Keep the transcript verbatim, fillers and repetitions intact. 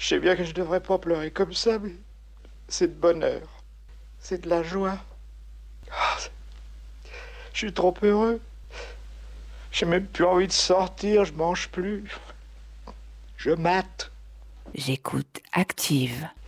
Je sais bien que je devrais pas pleurer comme ça, mais c'est de bonheur. C'est de la joie. Ah, je suis trop heureux. J'ai même plus envie de sortir, je mange plus. Je mate. J'écoute Active.